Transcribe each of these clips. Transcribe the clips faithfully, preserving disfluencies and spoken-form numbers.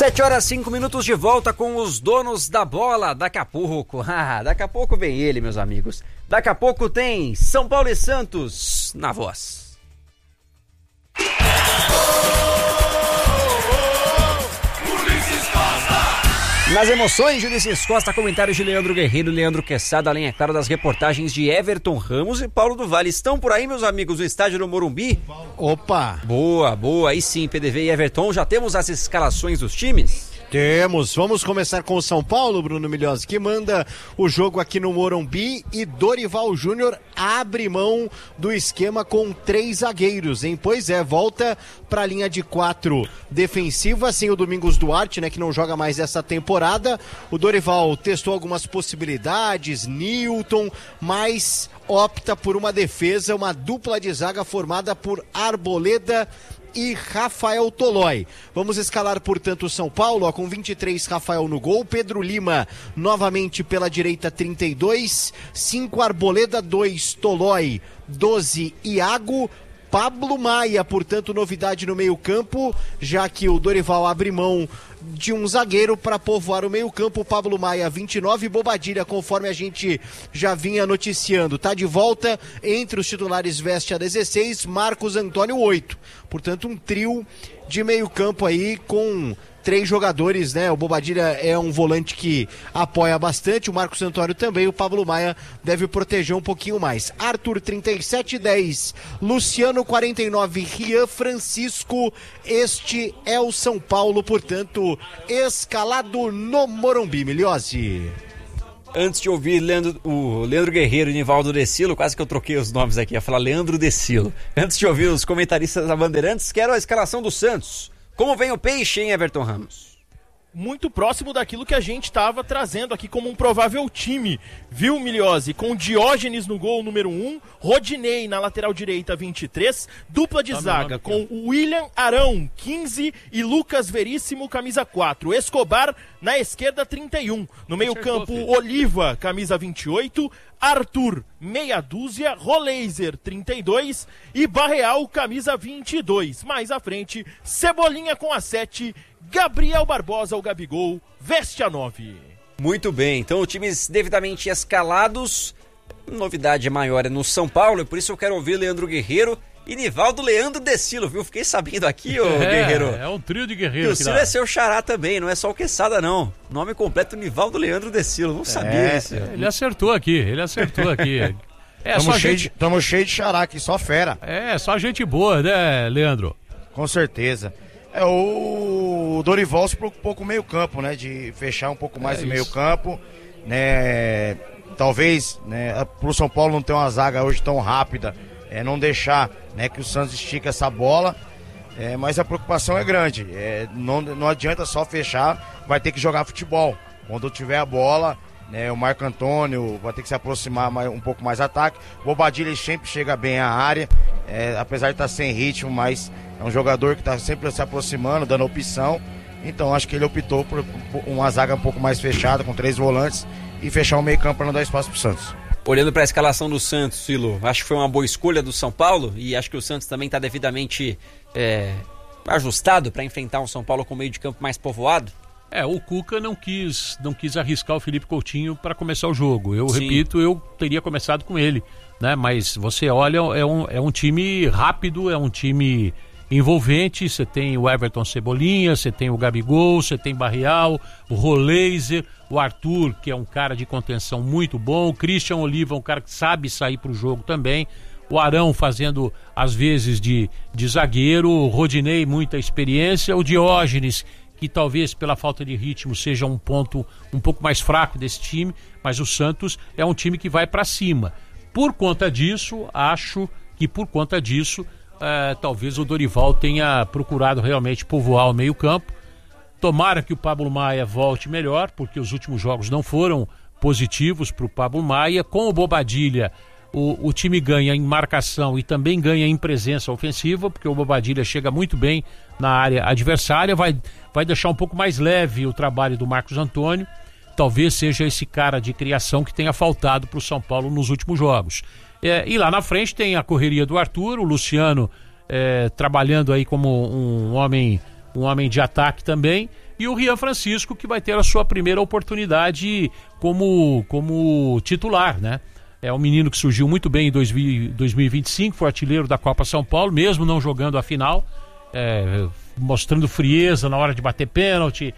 Sete horas, cinco minutos de volta com os donos da bola. Daqui a pouco, ah, daqui a pouco vem ele, meus amigos. Daqui a pouco tem São Paulo e Santos na voz. Nas emoções de Ulisses Costa, comentários de Leandro Guerreiro, Leandro Quesada, além, é claro, das reportagens de Everton Ramos e Paulo do Vale. Estão por aí, meus amigos, o estádio do Morumbi? Opa! Boa, boa, aí sim, P D V e Everton, já temos as escalações dos times? Temos, vamos começar com o São Paulo, Bruno Milhozzi, que manda o jogo aqui no Morumbi, e Dorival Júnior abre mão do esquema com três zagueiros, hein? Pois é, volta para a linha de quatro defensiva, sem o Domingos Duarte, né, que não joga mais essa temporada. O Dorival testou algumas possibilidades, Newton, mas opta por uma defesa, uma dupla de zaga formada por Arboleda e Rafael Tolói. Vamos escalar, portanto, o São Paulo, ó, com vinte e três, Rafael no gol, Pedro Lima novamente pela direita, trinta e dois, cinco Arboleda, dois Tolói, doze Iago, Pablo Maia, portanto, novidade no meio-campo, já que o Dorival abre mão de um zagueiro para povoar o meio-campo. Pablo Maia, vinte e nove, Bobadilha, conforme a gente já vinha noticiando, tá de volta entre os titulares, veste a dezesseis, Marcos Antônio, oito. Portanto, um trio de meio-campo aí com três jogadores, né? O Bobadilha é um volante que apoia bastante, o Marcos Antônio também, o Pablo Maia deve proteger um pouquinho mais. Arthur, trinta e sete, dez, Luciano, quarenta e nove, Rian, Francisco. Este é o São Paulo, portanto, escalado no Morumbi. Milhozzi. Antes de ouvir Leandro, o Leandro Guerreiro e Nivaldo Decilo, quase que eu troquei os nomes aqui, ia falar Leandro Decilo. Antes de ouvir os comentaristas da Bandeirantes, quero a escalação do Santos. Como vem o peixe, hein, Everton Ramos? Muito próximo daquilo que a gente estava trazendo aqui como um provável time, viu, Milhozzi? Com Diógenes no gol número um, Rodinei na lateral direita, vinte e três, dupla de tá zaga com William Arão, quinze, e Lucas Veríssimo, camisa quatro, Escobar na esquerda, trinta e um, no meio campo, Oliva, camisa vinte e oito, Arthur, meia dúzia, Roleiser, trinta e dois, e Barreal, camisa vinte e dois. Mais à frente, Cebolinha com a sete, Gabriel Barbosa, o Gabigol, veste a nove. Muito bem, então times devidamente escalados. Novidade maior é no São Paulo, e por isso eu quero ouvir Leandro Guerreiro e Nivaldo Leandro Decilo, viu? Fiquei sabendo aqui, ô é, Guerreiro. É um trio de guerreiros. E o Decilo é seu xará também, não é só o Quesada, não. Nome completo, Nivaldo Leandro Decilo, não sabia é, isso. Ele acertou aqui, ele acertou aqui. É, tamo, cheio gente... de, tamo cheio de xará aqui, só fera. É, só gente boa, né, Leandro? Com certeza. É, o Dorival se preocupou com o meio campo, né, de fechar um pouco mais é o meio campo, né, talvez, né, pro São Paulo não ter uma zaga hoje tão rápida, é, não deixar, né, que o Santos estica essa bola, é, mas a preocupação é grande, é, não, não adianta só fechar, vai ter que jogar futebol, quando tiver a bola, né, o Marco Antônio vai ter que se aproximar mais, um pouco mais ataque, Bobadilha sempre chega bem à área, é, apesar de estar sem ritmo, mas é um jogador que está sempre se aproximando, dando opção. Então acho que ele optou por uma zaga um pouco mais fechada, com três volantes, e fechar o meio campo para não dar espaço para o Santos. Olhando para a escalação do Santos, Silo, acho que foi uma boa escolha do São Paulo, e acho que o Santos também está devidamente é, ajustado para enfrentar um São Paulo com meio de campo mais povoado. É, o Cuca não quis, não quis arriscar o Felipe Coutinho para começar o jogo. Eu Sim. repito, eu teria começado com ele, né? Mas você olha, é um, é um time rápido, é um time envolvente. Você tem o Everton Cebolinha, você tem o Gabigol, você tem Barreal, o Roleiser, o Arthur, que é um cara de contenção muito bom, o Christian Oliva, um cara que sabe sair para o jogo também, o Arão fazendo às vezes de, de zagueiro, o Rodinei, muita experiência, o Diógenes, que talvez pela falta de ritmo seja um ponto um pouco mais fraco desse time, mas o Santos é um time que vai para cima. Por conta disso, acho que por conta disso, uh, talvez o Dorival tenha procurado realmente povoar o meio-campo. Tomara que o Pablo Maia volte melhor, porque os últimos jogos não foram positivos para o Pablo Maia. Com o Bobadilha, o, o time ganha em marcação e também ganha em presença ofensiva, porque o Bobadilha chega muito bem na área adversária, vai, vai deixar um pouco mais leve o trabalho do Marcos Antônio. Talvez seja esse cara de criação que tenha faltado para o São Paulo nos últimos jogos. É, e lá na frente tem a correria do Arthur, o Luciano é, trabalhando aí como um homem, um homem de ataque também. e o Rian Francisco, que vai ter a sua primeira oportunidade como, como titular, né? É um menino que surgiu muito bem em dois mil e vinte e cinco, foi artilheiro da Copa São Paulo, mesmo não jogando a final, é, mostrando frieza na hora de bater pênalti.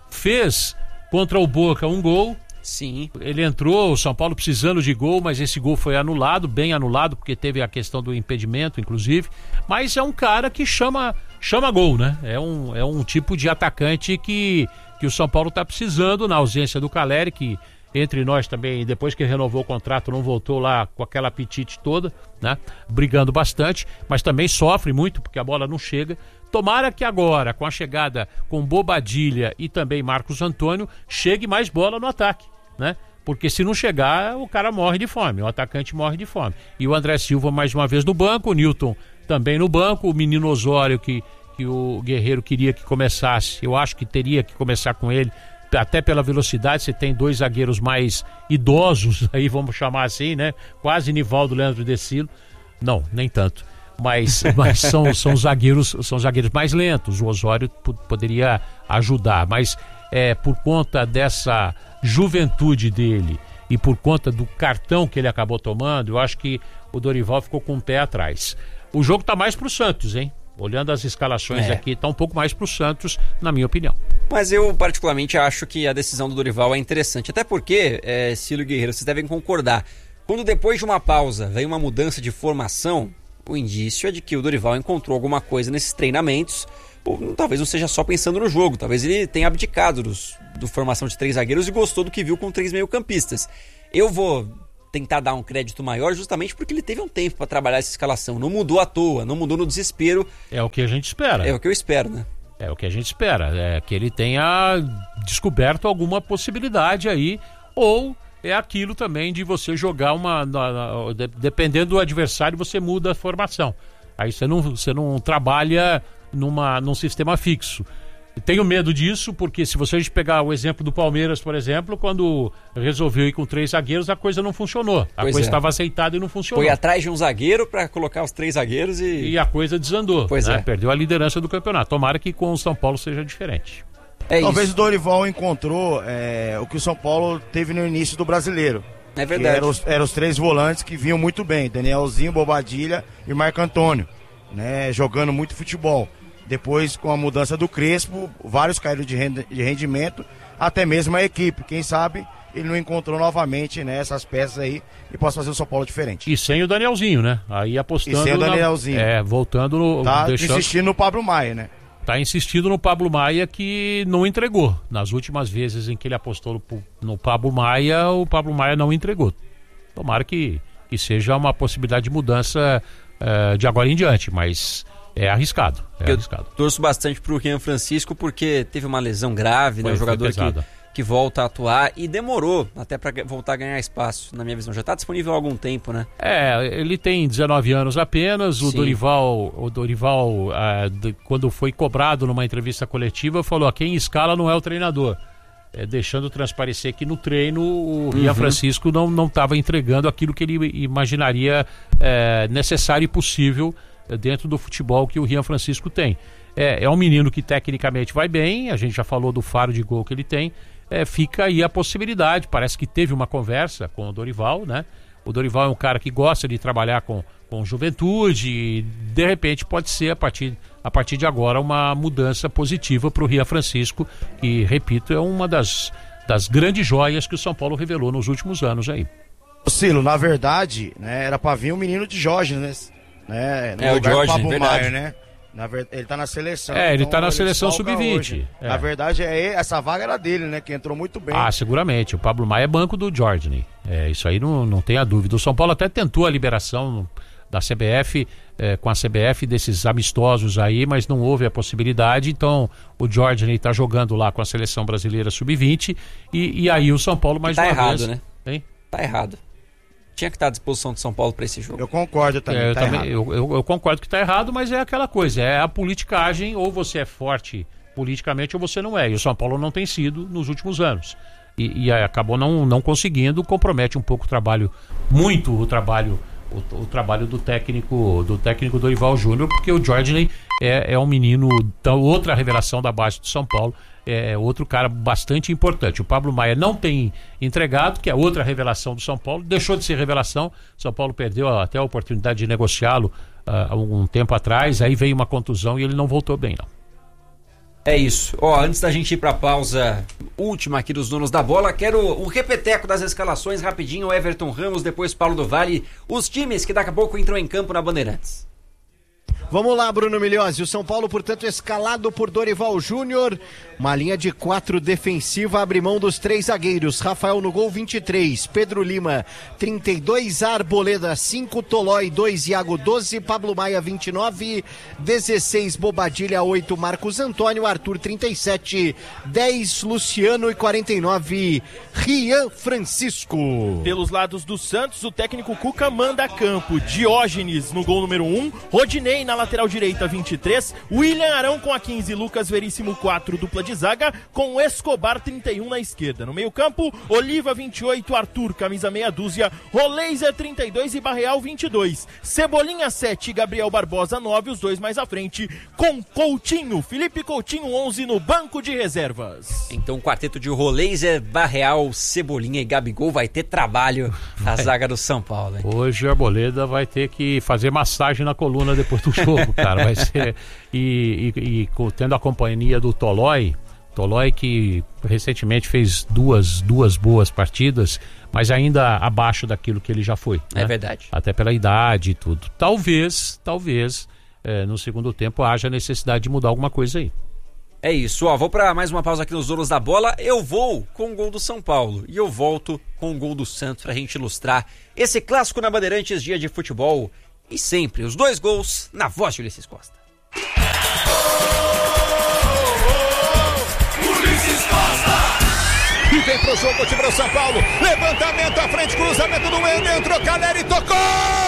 Fez contra o Boca um gol. Sim. Ele entrou, o São Paulo precisando de gol, mas esse gol foi anulado, bem anulado, porque teve a questão do impedimento, inclusive. Mas é um cara que chama, chama gol, né? É um, é um tipo de atacante que, que o São Paulo está precisando, na ausência do Caleri, que entre nós também, depois que renovou o contrato, não voltou lá com aquela apetite toda, né? Brigando bastante, mas também sofre muito, porque a bola não chega. Tomara que agora, com a chegada com Bobadilha e também Marcos Antônio, chegue mais bola no ataque, né? Porque se não chegar, o cara morre de fome, o atacante morre de fome. E o André Silva mais uma vez no banco, o Newton também no banco, o menino Osório que, que o Guerreiro queria que começasse, eu acho que teria que começar com ele, até pela velocidade. Você tem dois zagueiros mais idosos, aí vamos chamar assim, né? Quase Nivaldo, Leandro Decilo. Não, nem tanto. Mas, mas são, são, zagueiros, são zagueiros mais lentos. O Osório p- poderia ajudar, mas é, por conta dessa juventude dele e por conta do cartão que ele acabou tomando, eu acho que o Dorival ficou com o pé atrás. O jogo tá mais pro Santos, hein? Olhando as escalações é. aqui, tá um pouco mais pro Santos, na minha opinião. Mas eu particularmente acho que a decisão do Dorival é interessante, até porque, é, Cílio e Guerreiro, vocês devem concordar, quando depois de uma pausa vem uma mudança de formação, o indício é de que o Dorival encontrou alguma coisa nesses treinamentos, ou talvez não seja só pensando no jogo, talvez ele tenha abdicado dos, do formação de três zagueiros e gostou do que viu com três meio-campistas. Eu vou tentar dar um crédito maior justamente porque ele teve um tempo para trabalhar essa escalação, não mudou à toa, não mudou no desespero. É o que a gente espera. É o que eu espero, né? É o que a gente espera, é que ele tenha descoberto alguma possibilidade aí, ou é aquilo também de você jogar uma, na, na, de, dependendo do adversário, você muda a formação. Aí você não, você não trabalha numa, num sistema fixo. Tenho medo disso, porque se você pegar o exemplo do Palmeiras, por exemplo, quando resolveu ir com três zagueiros, a coisa não funcionou. A pois coisa é. estava aceitada e não funcionou. Foi atrás de um zagueiro para colocar os três zagueiros e... E a coisa desandou. Pois né? é. Perdeu a liderança do campeonato. Tomara que com o São Paulo seja diferente. É Talvez isso. o Dorival encontrou é, o que o São Paulo teve no início do Brasileiro. É verdade. Eram os, era os três volantes que vinham muito bem, Danielzinho, Bobadilha e Marco Antônio, né, jogando muito futebol. Depois, com a mudança do Crespo, vários caíram de rendimento, até mesmo a equipe. Quem sabe ele não encontrou novamente, né, essas peças aí e possa fazer o São Paulo diferente. E sem o Danielzinho, né? Aí apostando... E sem o Danielzinho. Na, é, voltando no... Tá deixando, insistindo no Pablo Maia, né? Tá insistindo no Pablo Maia, que não entregou. Nas últimas vezes em que ele apostou no, no Pablo Maia, o Pablo Maia não entregou. Tomara que, que seja uma possibilidade de mudança uh, de agora em diante, mas... É arriscado, é eu arriscado. Torço bastante pro Rian Francisco porque teve uma lesão grave, Foi, né? Um jogador foi que, que volta a atuar e demorou até para voltar a ganhar espaço, na minha visão. Já tá disponível há algum tempo, né? É, ele tem dezenove anos apenas. O Sim. Dorival, o Dorival ah, de, quando foi cobrado numa entrevista coletiva, falou: a quem escala não é o treinador. É, deixando transparecer que no treino o Rian uhum. Francisco não estava entregando aquilo que ele imaginaria é, necessário e possível dentro do futebol que o Rian Francisco tem. É, é um menino que tecnicamente vai bem, a gente já falou do faro de gol que ele tem, é, fica aí a possibilidade, parece que teve uma conversa com o Dorival, né? O Dorival é um cara que gosta de trabalhar com, com juventude e de repente pode ser a partir, a partir de agora uma mudança positiva para o Rian Francisco, que, repito, é uma das, das grandes joias que o São Paulo revelou nos últimos anos aí. Silo, na verdade, né, era para vir um menino de Jorge, né? Né, no é, lugar o Jorge, do Pablo verdade. Maia, né? Na verdade, ele tá na seleção. É, ele então tá na ele seleção solta sub vinte. hoje. É. Na verdade, é, essa vaga era dele, né? Que entrou muito bem. Ah, seguramente. O Pablo Maia é banco do Jordan. É, isso aí não, não tem a dúvida. O São Paulo até tentou a liberação da C B F, é, com a C B F desses amistosos aí, mas não houve a possibilidade. Então, o Jordan está jogando lá com a seleção brasileira sub vinte. E, e aí o São Paulo mais tá uma errado, vez... né? Hein? Tá errado. Tinha que estar à disposição de São Paulo para esse jogo. Eu concordo também, é, eu, tá também errado. eu, eu, eu concordo que está errado, mas é aquela coisa, é a politicagem, ou você é forte politicamente ou você não é. E o São Paulo não tem sido nos últimos anos. E, e acabou não, não conseguindo, compromete um pouco o trabalho, muito o trabalho o, o trabalho do técnico do técnico Dorival Júnior, porque o Jorginho é, é um menino, da outra revelação da base de São Paulo, é outro cara bastante importante. O Pablo Maia não tem entregado, que é outra revelação do São Paulo, deixou de ser revelação. São Paulo perdeu até a oportunidade de negociá-lo há uh, um tempo atrás, aí veio uma contusão e ele não voltou bem, não. É isso. Ó, antes da gente ir pra pausa última aqui dos donos da bola, quero o repeteco das escalações rapidinho. Everton Ramos, depois Paulo do Vale, os times que daqui a pouco entram em campo na Bandeirantes. Vamos lá, Bruno Milhozzi. O São Paulo, portanto, escalado por Dorival Júnior. Uma linha de quatro defensiva, abre mão dos três zagueiros. Rafael no gol, vinte e três. Pedro Lima, trinta e dois. Arboleda, cinco. Tolói, dois. Iago, doze. Pablo Maia, vinte e nove. dezesseis. Bobadilha, oito. Marcos Antônio. Arthur, trinta e sete. dez. Luciano e quarenta e nove. Rian Francisco. Pelos lados do Santos, o técnico Cuca manda a campo. Diógenes no gol número um. Rodinei na lateral direita, vinte e três. William Arão com a quinze. Lucas Veríssimo, quatro. Dupla de zaga com Escobar, trinta e um na esquerda. No meio campo, Oliva, vinte e oito. Arthur, camisa meia dúzia. Roleiser, trinta e dois. E Barreal, vinte e dois. Cebolinha, sete. Gabriel Barbosa, nove. Os dois mais à frente com Coutinho. Felipe Coutinho, onze no banco de reservas. Então o quarteto de Roleiser, Barreal, Cebolinha e Gabigol vai ter trabalho na zaga do São Paulo, hein? Hoje o Arboleda vai ter que fazer massagem na coluna depois do jogo, cara. Vai ser... E, e, e tendo a companhia do Tolói, Tolói que recentemente fez duas, duas boas partidas, mas ainda abaixo daquilo que ele já foi. É né? verdade. Até pela idade e tudo. Talvez, talvez, é, no segundo tempo haja necessidade de mudar alguma coisa aí. É isso, ó, vou pra mais uma pausa aqui nos donos da bola. Eu vou com o gol do São Paulo e eu volto com o gol do Santos pra gente ilustrar esse clássico na Bandeirantes, dia de futebol. E sempre os dois gols na voz de Ulisses Costa. Ulisses Costa! E vem pro jogo, time do São Paulo. Levantamento à frente, cruzamento do Wender, entrou Caleri, tocou!